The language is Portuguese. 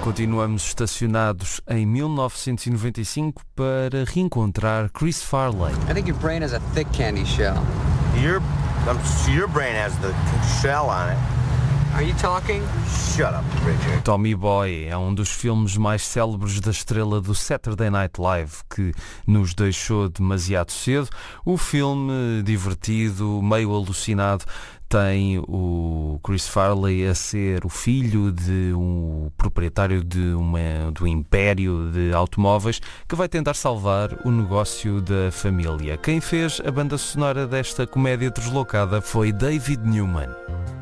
Continuamos estacionados em 1995 para reencontrar Chris Farley. I think your brain has a thick candy shell. Your brain has the shell on it. Are you talking? Shut up, Richard. Tommy Boy é um dos filmes mais célebres da estrela do Saturday Night Live, que nos deixou demasiado cedo. O filme, divertido, meio alucinado, tem o Chris Farley a ser o filho de um proprietário do império de automóveis que vai tentar salvar o negócio da família. Quem fez a banda sonora desta comédia deslocada foi David Newman.